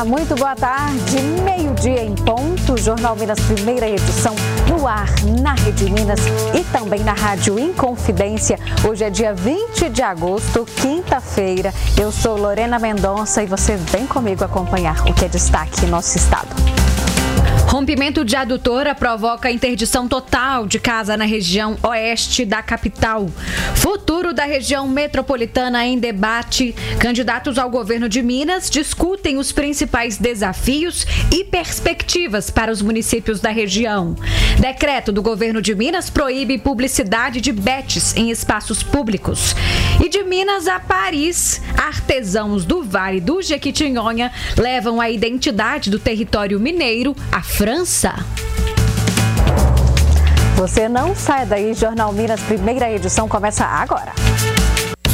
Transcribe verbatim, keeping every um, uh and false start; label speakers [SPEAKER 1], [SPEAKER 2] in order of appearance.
[SPEAKER 1] Olá, muito boa tarde, meio-dia em ponto, Jornal Minas, primeira edição, no ar, na Rede Minas e também na Rádio Inconfidência. Hoje é dia vinte de agosto, quinta-feira. Eu sou Lorena Mendonça e você vem comigo acompanhar o que é destaque em nosso estado.
[SPEAKER 2] Rompimento de adutora provoca interdição total de casa na região oeste da capital. Futuro da região metropolitana em debate. Candidatos ao governo de Minas discutem os principais desafios e perspectivas para os municípios da região. Decreto do governo de Minas proíbe publicidade de bets em espaços públicos. E de Minas a Paris, artesãos do Vale do Jequitinhonha levam a identidade do território mineiro à França.
[SPEAKER 1] Você não sai daí, Jornal Minas, primeira edição começa agora.